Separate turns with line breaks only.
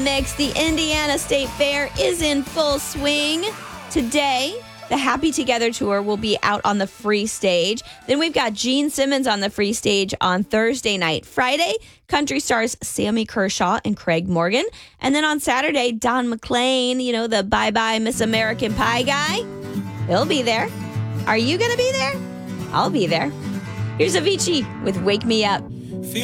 Mix, the Indiana State Fair is in full swing. Today, the Happy Together Tour will be out on the free stage. Then we've got Gene Simmons on the free stage on Thursday night. Friday, country stars Sammy Kershaw and Craig Morgan. And then on Saturday, Don McLean, the Bye Bye Miss American Pie guy. He'll be there. Are you going to be there? I'll be there. Here's Avicii with Wake Me Up.